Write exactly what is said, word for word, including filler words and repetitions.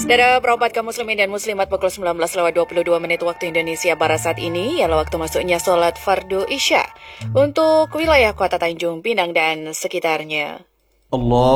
Saudara berobat kaum muslimin dan muslimat pukul sembilan belas lewat dua puluh dua menit waktu Indonesia Barat saat ini ialah waktu masuknya solat fardu Isya untuk wilayah Kota Tanjung Pinang dan sekitarnya. Allah